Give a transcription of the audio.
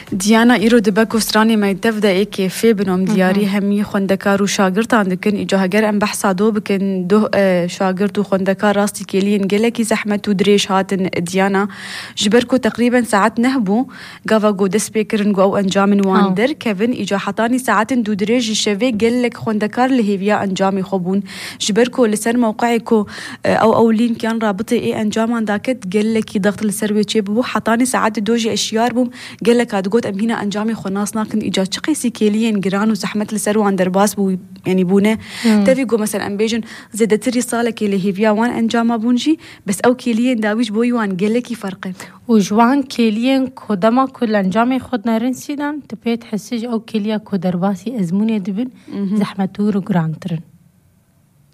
دیانا ایرو دبکو سرانی میتف ده ایکی فی بنام دیاری همی خوندکار و شاگرد دکن ایجا هگر ام بحثا دو بکن دو شاگرد و خوندکار راستی کلین گلکی زحمت و دریش هاتن دیانا جبرکو تقریبا ساعت نهبو قاوا قو دس بيكرن قو او انجام واندر كيفن ایجا حطاني ساعت دو دریج شوی گلک خوندکار لهیویا انجامی خوبون جبرکو لسر موقعكو او لين كان رابطي اي انجامان داكت گلکی ضغط لسروي تشيبو حطاني ساعت دوجي اشيار بوم گلک قلت ام هنا انجامي خناص ناكن اجا شقي سيكيلين جران وزحمه لسرو عند درباس بو يعني بونه تفيقو مثلا ام بيجن زدت رساله كيلي هيفيا وان انجام بونجي بس او كيلين داويش بوي وان قلكي فرق وجوان كيلين كودما كل انجامي خدنا رنسيدان تبيت حسج او كيليا كو درباسي ازموني دبن زحمه تور وجرانترن